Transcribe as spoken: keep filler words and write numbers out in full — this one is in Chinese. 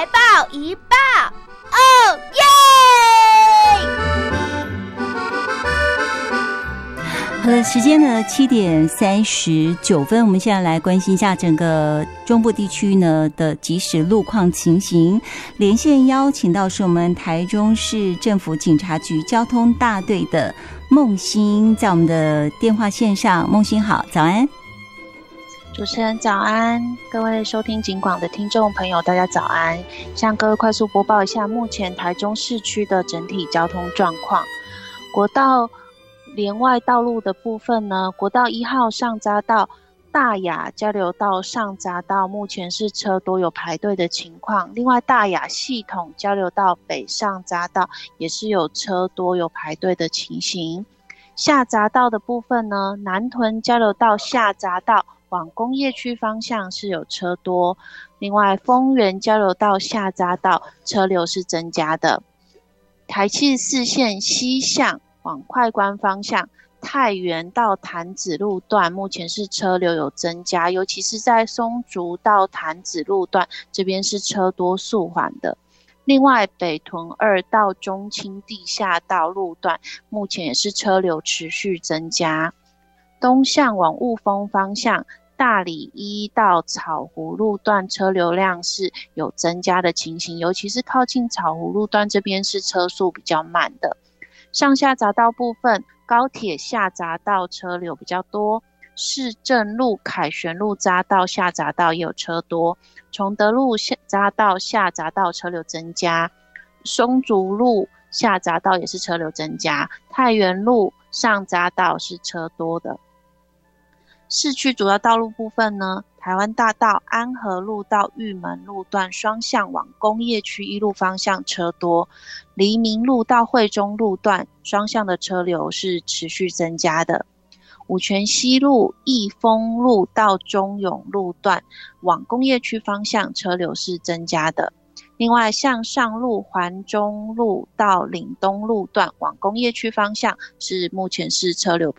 来报一报，哦耶！ 好了，时间呢七点三十九分，我们现在来关心一下整个中部地区呢的即时路况情形。连线邀请到是我们台中市政府警察局交通大队的孟欣，在我们的电话线上。孟欣好，早安。 主持人早安，各位收听警广的听众朋友大家早安。向各位快速播报一下目前台中市区的整体交通状况。国道连外道路的部分呢，国道一号上匝道大雅交流道上匝道目前是车多有排队的情况，另外大雅系统交流道北上匝道也是有车多有排队的情形。下匝道的部分呢，南屯交流道下匝道往工业区方向是有车多，另外丰原交流道下匝道车流是增加的。台七十四线西向往快关方向，太原到潭子路段目前是车流有增加，尤其是在松竹到潭子路段这边是车多速缓的。另外北屯二到中清地下道路段目前也是车流持续增加。东向往雾峰方向，大里一到草湖路段车流量是有增加的情形，尤其是靠近草湖路段这边是车速比较慢的。上下匝道部分，高铁下匝道车流比较多，市政路、凯旋路匝道下匝道也有车多，崇德路下匝道下匝道车流增加，松竹路下匝道也是车流增加，太原路上匝道是车多的。市区主要道路部分呢，台湾大道安和路到玉门路段双向往工业区一路方向车多，黎明路到惠中路段双向的车流是持续增加的。五权西路益丰路到中永路段往工业区方向车流是增加的。另外向上路环中路到岭东路段往工业区方向是目前是车流